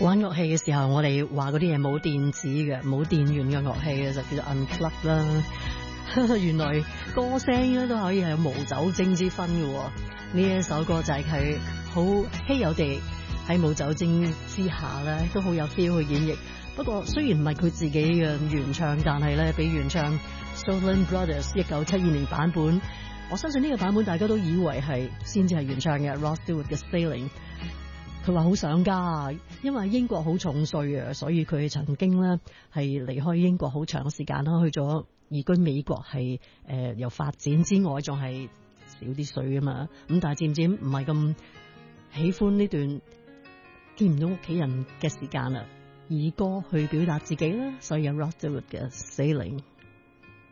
玩樂器嘅時候，我哋話嗰啲嘢冇電子嘅、冇電源嘅樂器嘅就叫做 unplug 啦。原來歌聲咧都可以係有無酒精之分嘅。呢一首歌就係佢好稀有地喺冇酒精之下咧，都好有 feel 去演繹。不過雖然唔係佢自己嘅原唱，但係咧俾原唱 Stolen Brothers 1972年版本，我相信呢個版本大家都以為係先至係原唱嘅 Rod Stewart 嘅 Sailing。佢話好想家，因為英國好重稅啊，所以佢曾經咧係離開英國好長時間啦，去咗移居美國，係由發展之外，仲係少啲稅啊嘛。咁但係漸漸唔係咁喜歡呢段見唔到屋企人嘅時間啦，以歌去表達自己啦，所以有 Rod Stewart 嘅 Sailing。